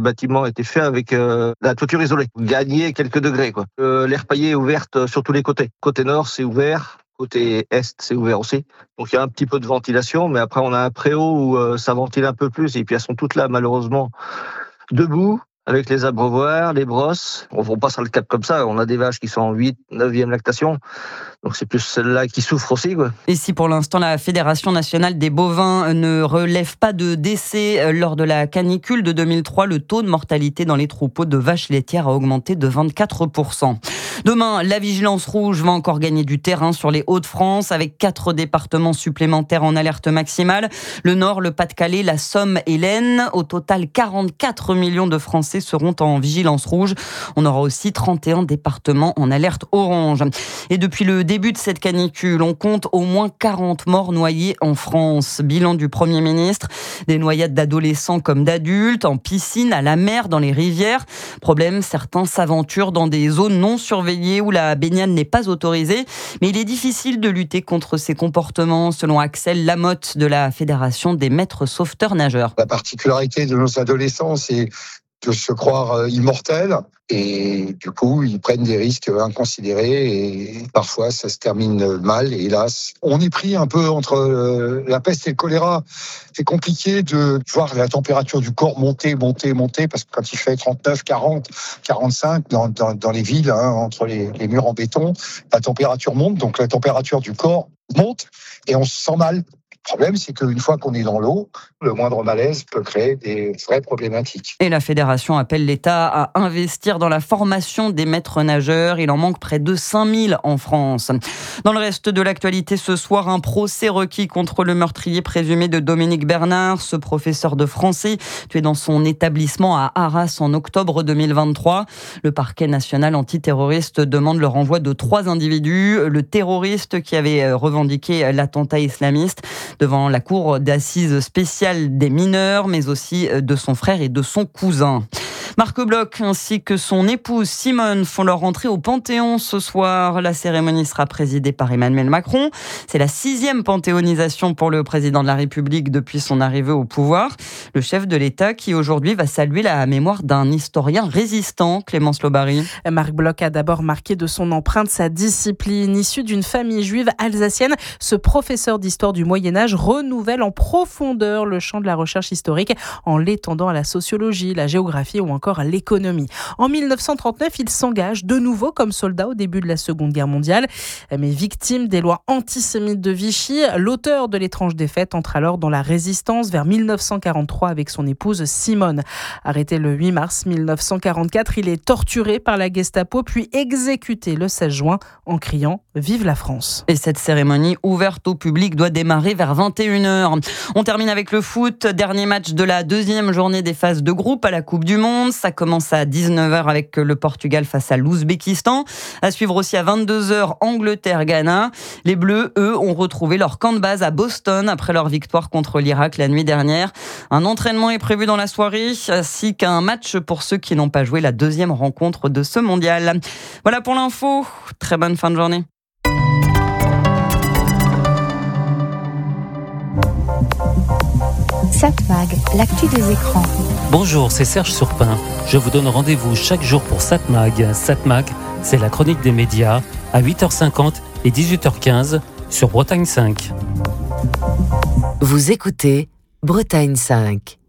bâtiment était fait avec la toiture isolée. Gagner quelques degrés, quoi. L'air paillé est ouverte sur tous les côtés. Côté nord, c'est ouvert. Côté est, c'est ouvert aussi. Donc il y a un petit peu de ventilation, mais après on a un préau où ça ventile un peu plus. Et puis elles sont toutes là, malheureusement, debout, avec les abreuvoirs, les brosses. On passe le cap comme ça. On a des vaches qui sont en 8, 9e lactation. Donc c'est plus celle-là qui souffre aussi, quoi. Et si pour l'instant la Fédération nationale des bovins ne relève pas de décès lors de la canicule de 2003, le taux de mortalité dans les troupeaux de vaches laitières a augmenté de 24%. Demain, la vigilance rouge va encore gagner du terrain sur les Hauts-de-France avec 4 départements supplémentaires en alerte maximale. Le Nord, le Pas-de-Calais, la Somme et l'Aisne. Au total, 44 millions de Français seront en vigilance rouge. On aura aussi 31 départements en alerte orange. Et depuis le début de cette canicule, on compte au moins 40 morts noyés en France. Bilan du Premier ministre, des noyades d'adolescents comme d'adultes, en piscine, à la mer, dans les rivières. Problème, certains s'aventurent dans des zones non surveillées où la baignade n'est pas autorisée. Mais il est difficile de lutter contre ces comportements, selon Axel Lamotte de la Fédération des maîtres sauveteurs nageurs. La particularité de nos adolescents, c'est de se croire immortels et du coup ils prennent des risques inconsidérés et parfois ça se termine mal, hélas. On est pris un peu entre la peste et le choléra. C'est compliqué de voir la température du corps monter parce que quand il fait 39, 40, 45 dans les villes, entre les murs en béton, la température monte, donc la température du corps monte et on se sent mal. Le problème, c'est qu'une fois qu'on est dans l'eau, le moindre malaise peut créer des vraies problématiques. Et la Fédération appelle l'État à investir dans la formation des maîtres nageurs. Il en manque près de 5000 en France. Dans le reste de l'actualité ce soir, un procès requis contre le meurtrier présumé de Dominique Bernard, ce professeur de français tué dans son établissement à Arras en octobre 2023. Le parquet national antiterroriste demande le renvoi de 3 individus. Le terroriste qui avait revendiqué l'attentat islamiste devant la cour d'assises spéciale des mineurs, mais aussi de son frère et de son cousin. Marc Bloch ainsi que son épouse Simone font leur entrée au Panthéon ce soir. La cérémonie sera présidée par Emmanuel Macron. C'est la 6e panthéonisation pour le président de la République depuis son arrivée au pouvoir. Le chef de l'État qui aujourd'hui va saluer la mémoire d'un historien résistant, Clémence Lobary. Marc Bloch a d'abord marqué de son empreinte sa discipline. Issu d'une famille juive alsacienne, ce professeur d'histoire du Moyen-Âge renouvelle en profondeur le champ de la recherche historique en l'étendant à la sociologie, la géographie ou encore à l'économie. En 1939, il s'engage de nouveau comme soldat au début de la Seconde Guerre mondiale. Mais victime des lois antisémites de Vichy, l'auteur de L'étrange défaite entre alors dans la résistance vers 1943 avec son épouse Simone. Arrêté le 8 mars 1944, il est torturé par la Gestapo puis exécuté le 16 juin en criant « Vive la France ». Et cette cérémonie ouverte au public doit démarrer vers 21h. On termine avec le foot. Dernier match de la 2e journée des phases de groupe à la Coupe du Monde. Ça commence à 19h avec le Portugal face à l'Ouzbékistan. À suivre aussi à 22h, Angleterre-Ghana. Les Bleus, eux, ont retrouvé leur camp de base à Boston après leur victoire contre l'Irak la nuit dernière. Un entraînement est prévu dans la soirée, ainsi qu'un match pour ceux qui n'ont pas joué la 2e rencontre de ce mondial. Voilà pour l'info. Très bonne fin de journée. Satmag, l'actu des écrans. Bonjour, c'est Serge Surpin. Je vous donne rendez-vous chaque jour pour Satmag. Satmag, c'est la chronique des médias à 8h50 et 18h15 sur Bretagne 5. Vous écoutez Bretagne 5.